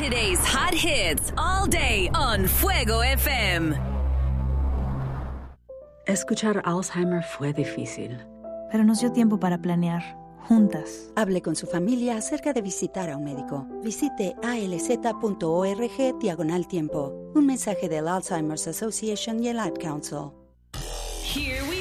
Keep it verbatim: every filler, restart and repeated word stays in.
Today's hot hits all day on Fuego F M. Escuchar Alzheimer fue difícil, pero nos dio tiempo para planear, juntas. Hable con su familia acerca de visitar a un médico. Visite alz.org diagonal tiempo. Un mensaje del Alzheimer's Association y el Ad Council. Here we